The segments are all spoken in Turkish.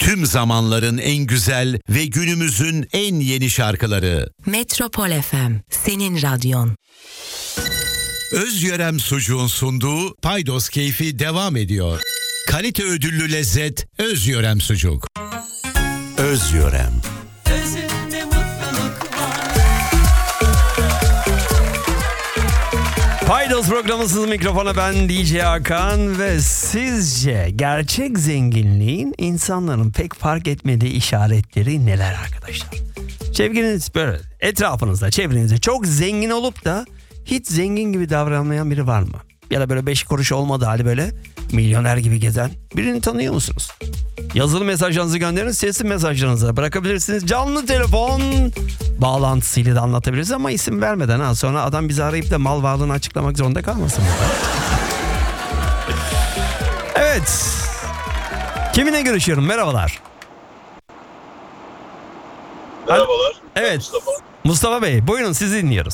Tüm zamanların en güzel ve günümüzün en yeni şarkıları. Metropol FM, senin radyon. Özyörem Sucuğun sunduğu Paydos Keyfi devam ediyor. Kalite ödüllü lezzet Özyörem Sucuk. Özyörem. Özünde mutluluk var. Paydos programısız mikrofona ben DJ Hakan ve sizce gerçek zenginliğin insanların pek fark etmediği işaretleri neler arkadaşlar? Çevreniz böyle etrafınızda, çevrenizde çok zengin olup da hiç zengin gibi davranmayan biri var mı? Ya da böyle 5 kuruş olmadığı halde böyle milyoner gibi gezen birini tanıyor musunuz? Yazılı mesajlarınızı gönderin, sesli mesajlarınızı bırakabilirsiniz. Canlı telefon bağlantısıyla da anlatabiliriz ama isim vermeden, ha sonra adam bizi arayıp da mal varlığını açıklamak zorunda kalmasın. Evet. Kiminle görüşüyorum? Merhabalar. Merhabalar. Evet. Mustafa. Mustafa Bey, buyurun sizi dinliyoruz.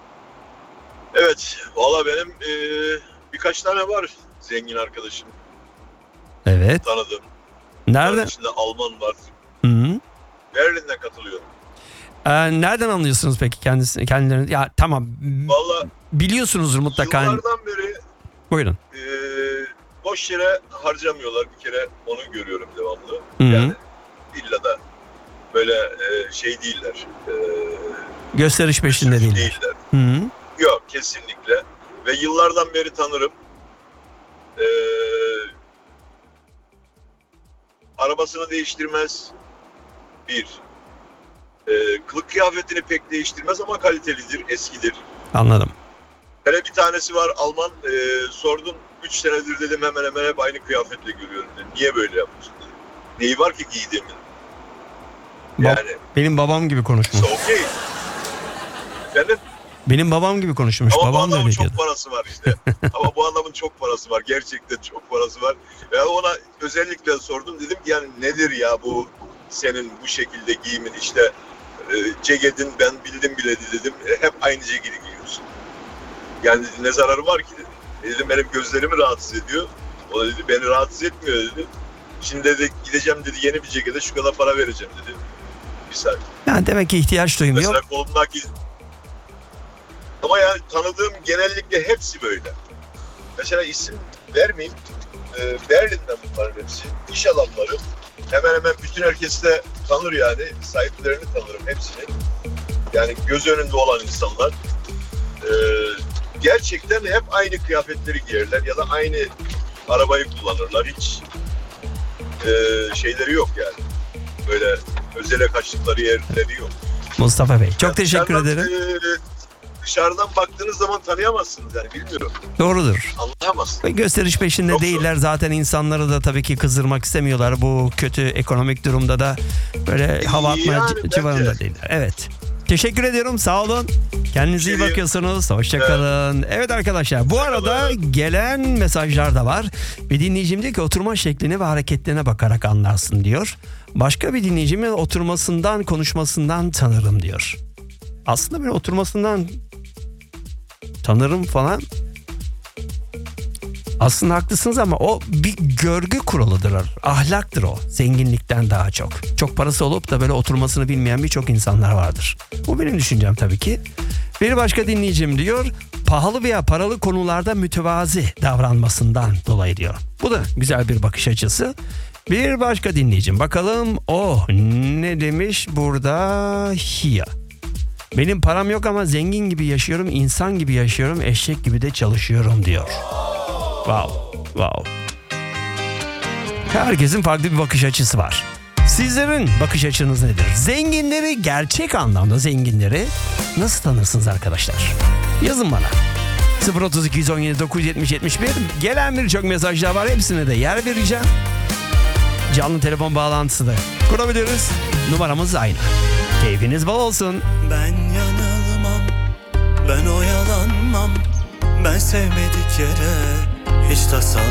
Evet. Valla benim birkaç tane var zengin arkadaşım. Evet. Tanıdım. Nereden? Bunların içinde Alman var. Hı-hı. Berlin'den katılıyorum. Nereden anlıyorsunuz peki kendilerini? Ya tamam. Valla Biliyorsunuzdur mutlaka. yıllardan beri Buyurun. boş yere harcamıyorlar. Bir kere onu görüyorum devamlı. Hı-hı. Yani illa da böyle şey değiller. Gösteriş peşinde değil. Değiller. Hı-hı. Yok, kesinlikle. Ve yıllardan beri tanırım. Arabasını değiştirmez. Kılık kıyafetini pek değiştirmez ama kalitelidir, eskidir. Anladım. Hele bir tanesi var Alman, sordum 3 senedir dedim hemen hemen hep aynı kıyafetle görüyorum dedim. Niye böyle yapıyorsun dedim. Neyi var ki giydiğimin? Yani. Benim babam gibi konuşmuş. Okey. Efendim? Benim babam gibi konuşmuş. Ama bu Babam da adamın öyle çok diyordu. parası var işte. Ama bu adamın çok parası var. Gerçekten çok parası var. Ve ona özellikle sordum. Dedim ki yani nedir ya bu senin bu şekilde giyimin işte ceketin ben bildim bile dedim. Hep aynı ceketi giyiyorsun. Yani dedi, ne zararı var ki dedi. Dedim benim gözlerimi rahatsız ediyor. O da dedi beni rahatsız etmiyor dedi. Şimdi dedi gideceğim dedi yeni bir cekete şu kadar para vereceğim dedi. Bir saat. Yani demek ki ihtiyaç duymuyor. Mesela kolumdaki... Ama yani tanıdığım genellikle hepsi böyle. Mesela isim vermeyeyim. Berlin'den bunların hepsi. İş adamları. Hemen hemen bütün herkes de tanır yani. Sahiplerini tanırım hepsini. Yani göz önünde olan insanlar. Gerçekten hep aynı kıyafetleri giyerler ya da aynı arabayı kullanırlar. Hiç şeyleri yok yani. Böyle özele kaçtıkları yerleri yok. Mustafa Bey çok Yani teşekkür ederim. Dışarıdan baktığınız zaman tanıyamazsınız yani bilmiyorum. Doğrudur. Anlayamazsınız. Ve gösteriş peşinde Çok değiller. Zaten insanları da tabii ki kızdırmak istemiyorlar. Bu kötü ekonomik durumda da böyle hava atma Yani civarında bence. değiller. Evet. Teşekkür ediyorum. Sağ olun. Kendinize iyi bakıyorsunuz. Hoşçakalın. Evet arkadaşlar, bu arada gelen mesajlar da var. Bir dinleyicim diyor ki oturma şekline ve hareketlerine bakarak anlarsın diyor. Başka bir dinleyicimin oturmasından, konuşmasından tanırım diyor. Aslında böyle oturmasından tanırım falan. Aslında haklısınız ama o bir görgü kuralıdır. Ahlaktır o. Zenginlikten daha çok. Çok parası olup da böyle oturmasını bilmeyen birçok insanlar vardır. Bu benim düşüncem tabii ki. Bir başka dinleyicim diyor, pahalı veya paralı konularda mütevazi davranmasından dolayı diyor. Bu da güzel bir bakış açısı. Bir başka dinleyicim, bakalım o ne demiş burada? Hiya. Benim param yok ama zengin gibi yaşıyorum, insan gibi yaşıyorum, eşek gibi de çalışıyorum diyor. Wow. Herkesin farklı bir bakış açısı var. Sizlerin bakış açınız nedir? Zenginleri, gerçek anlamda zenginleri nasıl tanırsınız arkadaşlar? Yazın bana. 032 117 970 71. Gelen birçok mesajlar var. Hepsine de yer vereceğim. Canlı telefon bağlantısı da kurabiliriz. Numaramız aynı. Keyfiniz bol olsun. Ben yanılmam, ben oyalanmam, ben sevmedik yere hiç tasarlanmam.